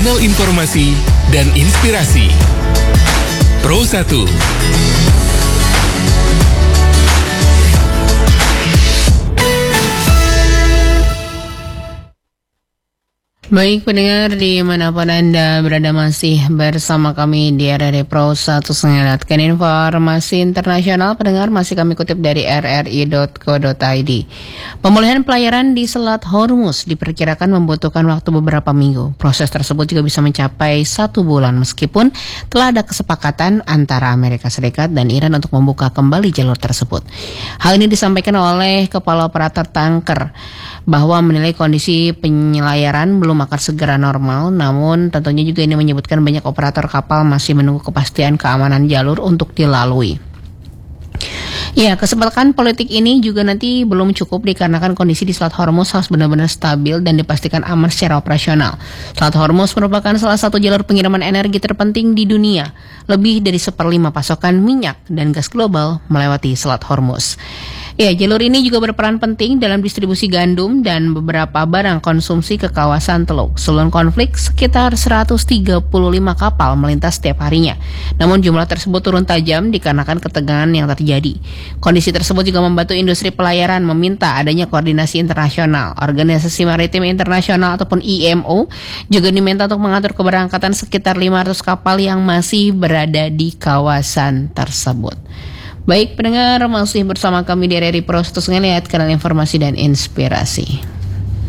kanal informasi dan inspirasi. Pro 1. Baik pendengar dimanapun Anda berada, masih bersama kami di RRI Pro 1 mengingatkan informasi internasional. Pendengar, masih kami kutip dari rri.co.id. Pemulihan pelayaran di Selat Hormuz diperkirakan membutuhkan waktu beberapa minggu. Proses tersebut juga bisa mencapai 1 bulan meskipun telah ada kesepakatan antara Amerika Serikat dan Iran untuk membuka kembali jalur tersebut. Hal ini disampaikan oleh Kepala Operator Tanker bahwa menilai kondisi penyelayaran belum akan segera normal, namun tentunya juga ini menyebutkan banyak operator kapal masih menunggu kepastian keamanan jalur untuk dilalui. Ya, kesepakatan politik ini juga nanti belum cukup dikarenakan kondisi di Selat Hormuz harus benar-benar stabil dan dipastikan aman secara operasional. Selat Hormuz merupakan salah satu jalur pengiriman energi terpenting di dunia. Lebih dari 1/5 pasokan minyak dan gas global melewati Selat Hormuz. Ya, jalur ini juga berperan penting dalam distribusi gandum dan beberapa barang konsumsi ke kawasan Teluk. Sebelum konflik, sekitar 135 kapal melintas setiap harinya. Namun jumlah tersebut turun tajam dikarenakan ketegangan yang terjadi. Kondisi tersebut juga membantu industri pelayaran meminta adanya koordinasi internasional. Organisasi Maritim Internasional ataupun IMO juga diminta untuk mengatur keberangkatan sekitar 500 kapal yang masih berada di kawasan tersebut. Baik pendengar, masih bersama kami di RRI Pro 1 ngelihat kanal informasi dan inspirasi.